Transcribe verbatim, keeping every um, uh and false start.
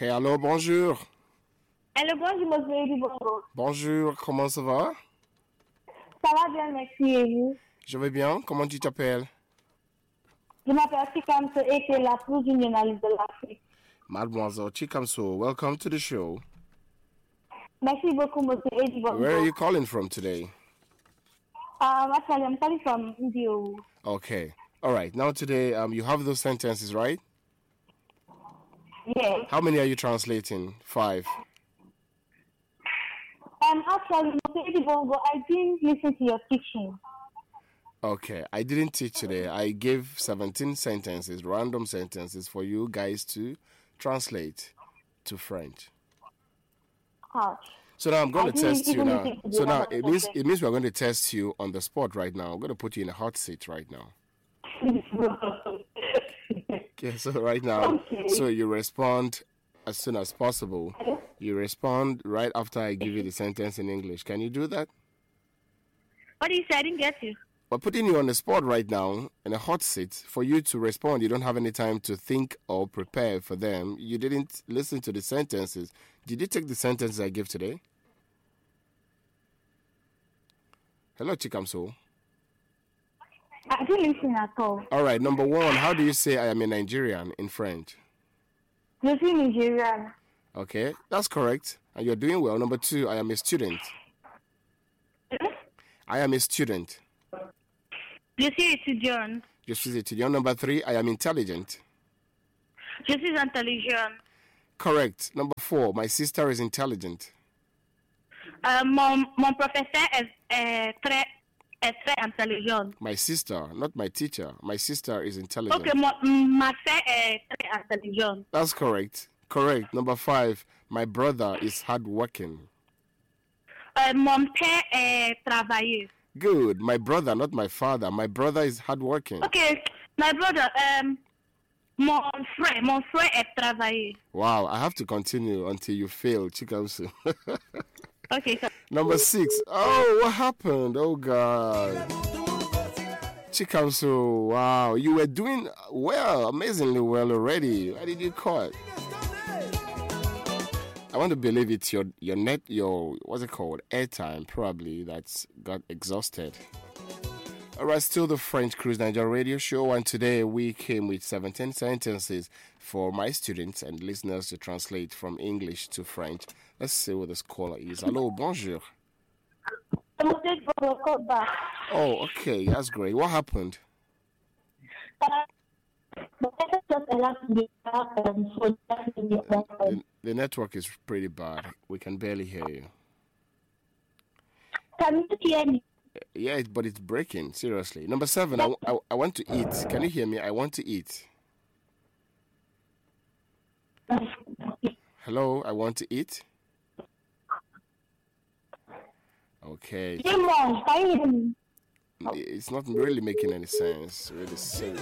Ok, alors bonjour. Allô, bonjour, monsieur Eddie Bongo. Bonjour, comment ça va? Ça va bien, merci, et vous? Je vais bien, comment tu t'appelles? Je m'appelle Chikamso et c'est la plus jeune journaliste de l'Afrique. Mademoiselle Chikamso, welcome to the show. Merci beaucoup, monsieur Eddie Bongo. Where are you calling from today? Um, actually, I'm calling from India. Okay, all right. Now today, um, you have those sentences, right? Yes. How many are you translating? Five. Um, actually, monsieur Eddie Bongo, I didn't listen to your teaching. Okay, I didn't teach today. I gave seventeen sentences, random sentences for you guys to translate to French. Ouch. So now I'm going I to test didn't you even now. listen to the So now random it means sentence. it means we're going to test you on the spot right now. I'm going to put you in a hot seat right now. Okay, so right now, Okay. so you respond as soon as possible. You respond right after I give you the sentence in English. Can you do that? What did you say? I didn't get you. We're putting you on the spot right now in a hot seat for you to respond. You don't have any time to think or prepare for them. You didn't listen to the sentences. Did you take the sentences I gave today? Hello, Chikamso. I didn't listen at all. All right, number one, how do you say I am a Nigerian in French? Je suis Nigerian. Okay, that's correct. And you're doing well. Number two, I am a student. I am a student. Je suis étudiant. Je suis étudiant. Number three, I am intelligent. Je suis intelligent. Correct. Number four, my sister is intelligent. Euh, mon, mon professeur est, est, très, est très intelligent. My sister, not my teacher. My sister is intelligent. Ok, mon, ma soeur est très intelligente. That's correct. Correct. Number five, my brother is hardworking. Euh, mon père est travailleux. Good. My brother, not my father. My brother is hardworking. Ok, my brother, um, mon frère, mon frère est travailleux. Wow, I have to continue until you fail, Chikamsu. Ok, so, Number six. Oh, what happened? Oh, God. Chikamsu, wow. You were doing well, amazingly well already. Why did you cut? I want to believe it's your, your net, your, what's it called? Airtime, probably, that's got exhausted. All right, still the French Cruise Nigeria radio show, and today we came with seventeen sentences for my students and listeners to translate from English to French. Let's see what the caller is. Hello, bonjour. Oh, okay, that's great. What happened? The, the network is pretty bad. We can barely hear you. Can you hear me? Yeah, it, but it's breaking, seriously. Number seven, I, I, I want to eat. Can you hear me? I want to eat. Hello, I want to eat. Okay. Can you hear me? It's not really making any sense. Really serious.